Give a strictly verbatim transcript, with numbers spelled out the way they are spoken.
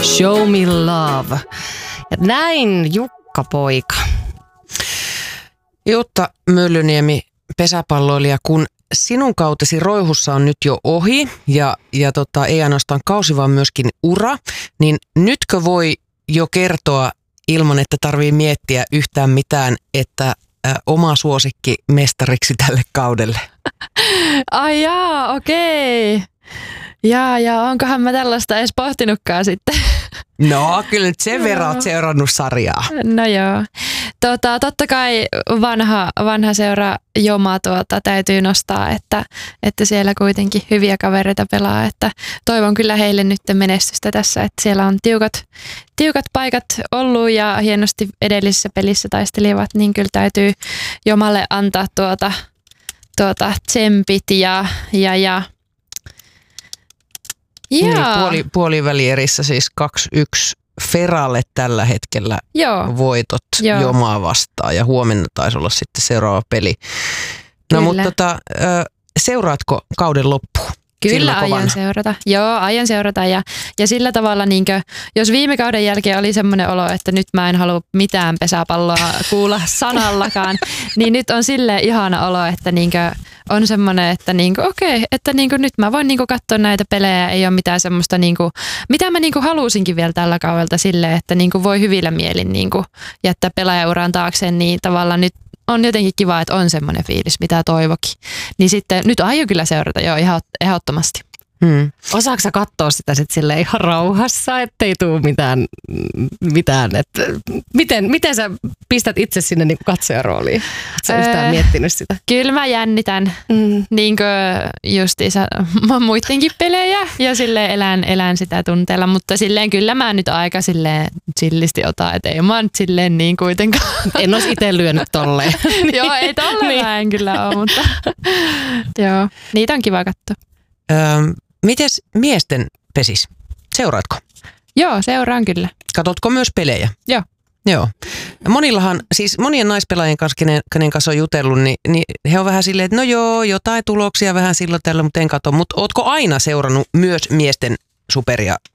Show me love. Ja näin Jukka poika. Jutta Möllyniemi, pesäpalloilija, kun sinun kautesi Roihussa on nyt jo ohi ja, ja tota, ei ainoastaan kausi, vaan myöskin ura, niin nytkö voi jo kertoa ilman, että tarvii miettiä yhtään mitään, että ä, oma suosikki mestariksi tälle kaudelle? Ai jaa, okei. Jaa, ja onkohan mä tällaista edes pohtinutkaan sitten? No, kyllä nyt sen verran oot seurannut sarjaa. No joo. Tota, totta kai vanha, vanha seura Joma tuota, täytyy nostaa, että, että siellä kuitenkin hyviä kavereita pelaa. Että toivon kyllä heille nyt menestystä tässä, että siellä on tiukat, tiukat paikat ollut ja hienosti edellisessä pelissä taistelivat, niin kyllä täytyy Jomalle antaa tuota, tuota tsempit ja, ja, ja Niin, puoli, puolivälierissä siis kaksi yksi Feralle tällä hetkellä Joo. voitot Joo. Jomaa vastaan ja huomenna taisi olla sitten seuraava peli. No Kyllä. mutta tota, seuraatko kauden loppuun? Kyllä aion seurata. Joo, aion seurata ja, ja sillä tavalla, niinkö, jos viime kauden jälkeen oli semmoinen olo, että nyt mä en halua mitään pesäpalloa kuulla sanallakaan, niin nyt on silleen ihana olo, että niinkö, on semmoinen, että niinkö, okei, että niinkö, nyt mä voin niinkö katsoa näitä pelejä, ei ole mitään semmoista, niinkö, mitä mä niinkö halusinkin vielä tällä kaudelta silleen, että niinkö voi hyvillä mielin niinkö jättää pelaajauran taakseen, niin tavallaan nyt on jotenkin kiva, että on semmoinen fiilis, mitä toivokin. Niin sitten nyt aion kyllä seurata jo ihan ehdottomasti. Hmm. Osaatko sä katsoa sitä sitten silleen ihan rauhassa, ettei tule mitään, mitään että miten, miten sä pistät itse sinne niin katsojarooliin? Oletko sä yhtään öö, miettinyt sitä? Kyllä mä jännitän mm. niin kuin justiinsa muidenkin pelejä ja silleen elän, elän sitä tunteella, mutta silleen kyllä mä nyt aika silleen chillisti otan, että ei mä nyt silleen niin kuitenkaan. En olisi itse lyönyt tolleen. Joo, ei tolleen niin. Mä en kyllä ole, mutta joo, niitä on kiva katsoa. Öm, mites miesten pesis? Seuraatko? Joo, seuraan kyllä. Katotko myös pelejä? Joo. Joo. Monillahan, siis monien naispelaajien kanssa, kenen, kenen kanssa on jutellut, niin, niin he on vähän silleen, että no joo, jotain tuloksia vähän silloin tällä, mutta en katso. Mutta ootko aina seurannut myös miesten superia